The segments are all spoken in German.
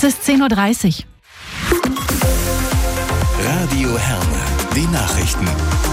Es ist 10:30 Uhr. Radio Herne, die Nachrichten.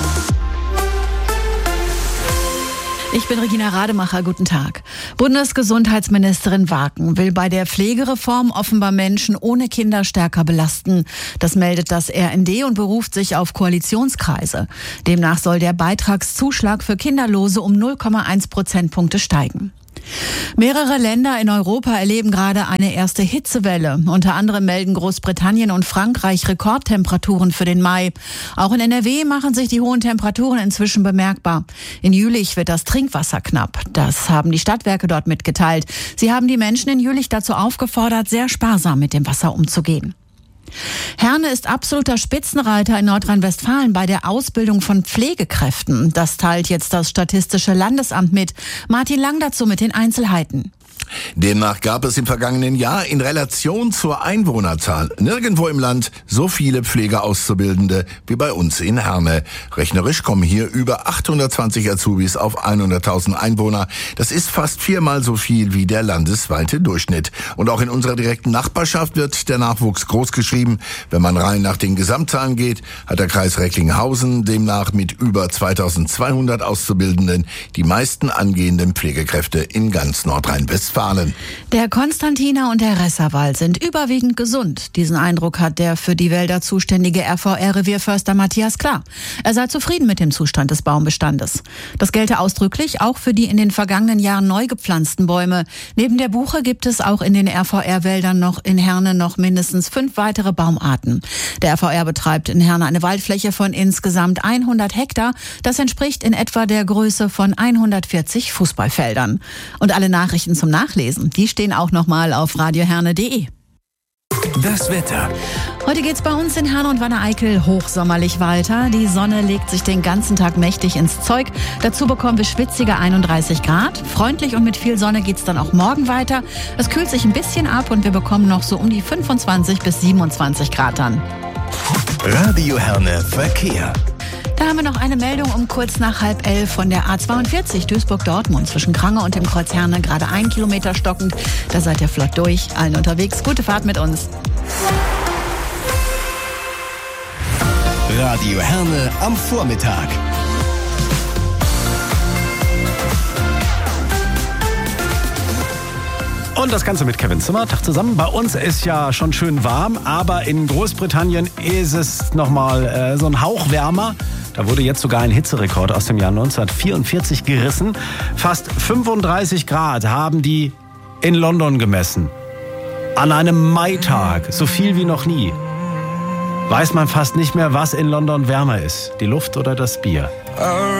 Ich bin Regina Rademacher, guten Tag. Bundesgesundheitsministerin Waken will bei der Pflegereform offenbar Menschen ohne Kinder stärker belasten. Das meldet das RND und beruft sich auf Koalitionskreise. Demnach soll der Beitragszuschlag für Kinderlose um 0,1 Prozentpunkte steigen. Mehrere Länder in Europa erleben gerade eine erste Hitzewelle. Unter anderem melden Großbritannien und Frankreich Rekordtemperaturen für den Mai. Auch in NRW machen sich die hohen Temperaturen inzwischen bemerkbar. In Jülich wird das Trinkwasser knapp. Das haben die Stadtwerke dort mitgeteilt. Sie haben die Menschen in Jülich dazu aufgefordert, sehr sparsam mit dem Wasser umzugehen. Herne ist absoluter Spitzenreiter in Nordrhein-Westfalen bei der Ausbildung von Pflegekräften. Das teilt jetzt das Statistische Landesamt mit. Martin Lang dazu mit den Einzelheiten. Demnach gab es im vergangenen Jahr in Relation zur Einwohnerzahl nirgendwo im Land so viele Pflegeauszubildende wie bei uns in Herne. Rechnerisch kommen hier über 820 Azubis auf 100.000 Einwohner. Das ist fast 4-mal so viel wie der landesweite Durchschnitt. Und auch in unserer direkten Nachbarschaft wird der Nachwuchs großgeschrieben. Wenn man rein nach den Gesamtzahlen geht, hat der Kreis Recklinghausen demnach mit über 2.200 Auszubildenden die meisten angehenden Pflegekräfte in ganz Nordrhein-Westfalen. Der Konstantiner und der Resserwald sind überwiegend gesund. Diesen Eindruck hat der für die Wälder zuständige RVR-Revierförster Matthias Klar. Er sei zufrieden mit dem Zustand des Baumbestandes. Das gelte ausdrücklich auch für die in den vergangenen Jahren neu gepflanzten Bäume. Neben der Buche gibt es auch in den RVR-Wäldern in Herne noch mindestens 5 weitere Baumarten. Der RVR betreibt in Herne eine Waldfläche von insgesamt 100 Hektar. Das entspricht in etwa der Größe von 140 Fußballfeldern. Und alle Nachrichten zum Nachlesen, die stehen auch nochmal auf radioherne.de. Das Wetter. Heute geht's bei uns in Herne und Wanne-Eickel hochsommerlich weiter. Die Sonne legt sich den ganzen Tag mächtig ins Zeug. Dazu bekommen wir schwitzige 31 Grad. Freundlich und mit viel Sonne geht's dann auch morgen weiter. Es kühlt sich ein bisschen ab und wir bekommen noch so um die 25 bis 27 Grad an. Radio Herne Verkehr. Da haben wir noch eine Meldung um kurz nach 10:30 von der A42 Duisburg-Dortmund zwischen Krange und dem Kreuz Herne, gerade 1 Kilometer stockend. Da seid ihr flott durch. Allen unterwegs, gute Fahrt mit uns. Radio Herne am Vormittag. Und das Ganze mit Kevin Zimmer. Tag zusammen. Bei uns ist ja schon schön warm, aber in Großbritannien ist es nochmal so ein Hauch wärmer. Da wurde jetzt sogar ein Hitzerekord aus dem Jahr 1944 gerissen. Fast 35 Grad haben die in London gemessen. An einem Maitag, so viel wie noch nie. Weiß man fast nicht mehr, was in London wärmer ist. Die Luft oder das Bier.